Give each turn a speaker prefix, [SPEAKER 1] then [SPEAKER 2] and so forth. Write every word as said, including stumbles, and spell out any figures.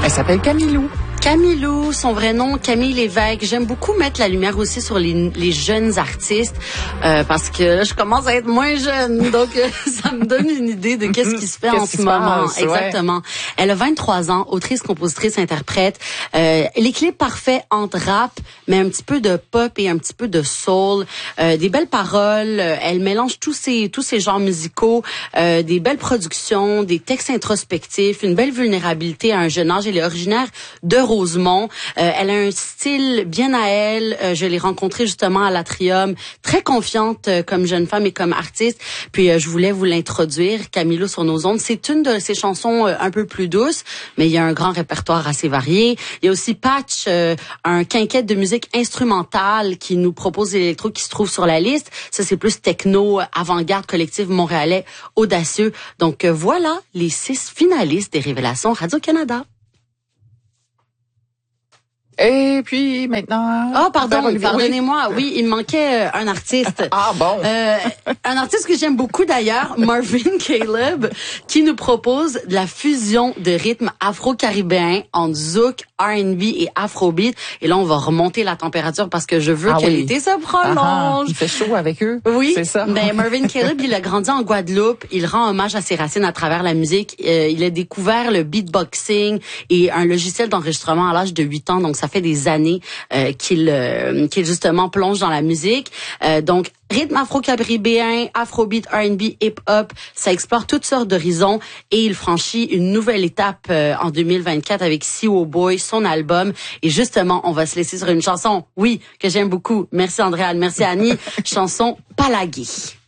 [SPEAKER 1] Elle s'appelle Camilou.
[SPEAKER 2] Camilou, son vrai nom, Camille Lévesque. J'aime beaucoup mettre la lumière aussi sur les, les jeunes artistes euh, parce que je commence à être moins jeune, donc euh, ça me donne une idée de qu'est-ce qui se fait en ce moment. Passe, Exactement. Ouais. Elle a vingt-trois ans, autrice, compositrice, interprète. Euh, l'équilibre parfait entre rap, mais un petit peu de pop et un petit peu de soul. Euh, des belles paroles. Elle mélange tous ces tous ces genres musicaux, euh, des belles productions, des textes introspectifs, une belle vulnérabilité à un jeune âge. Elle est originaire de Rosemont. Euh, elle a un style bien à elle. Euh, je l'ai rencontrée justement à l'Atrium, très confiante euh, comme jeune femme et comme artiste. Puis euh, je voulais vous l'introduire, Camilou sur nos ondes. C'est une de ses chansons euh, un peu plus douces, mais il y a un grand répertoire assez varié. Il y a aussi Patch, euh, un quinquette de musique instrumentale qui nous propose l'électro qui se trouve sur la liste. Ça, c'est plus techno, avant-garde, collective montréalais, audacieux. Donc euh, voilà les six finalistes des Révélations Radio-Canada.
[SPEAKER 1] Et puis maintenant...
[SPEAKER 2] Oh, pardon, pardonnez-moi. Oui. oui, il me manquait euh, un artiste.
[SPEAKER 1] Ah bon?
[SPEAKER 2] Euh, un artiste que j'aime beaucoup d'ailleurs, Marvin Caleb, qui nous propose de la fusion de rythmes afro-caribéens en zouk, R and B et afrobeat. Et là, on va remonter la température parce que je veux ah que oui. l'été se prolonge.
[SPEAKER 1] Ah, il fait chaud avec eux.
[SPEAKER 2] Oui,
[SPEAKER 1] c'est ça.
[SPEAKER 2] Ben, Marvin Caleb, il a grandi en Guadeloupe. Il rend hommage à ses racines à travers la musique. Euh, il a découvert le beatboxing et un logiciel d'enregistrement à l'âge de huit ans. Donc, ça fait des années euh, qu'il euh, qu'il justement plonge dans la musique. Euh, donc rythme afro-caribéen, afrobeat, R and B, hip-hop, ça explore toutes sortes d'horizons et il franchit une nouvelle étape euh, en deux mille vingt-quatre avec See Oh Boy, son album. Et justement, on va se laisser sur une chanson, oui, que j'aime beaucoup. Merci Andréane, merci Annie. Chanson Palagui.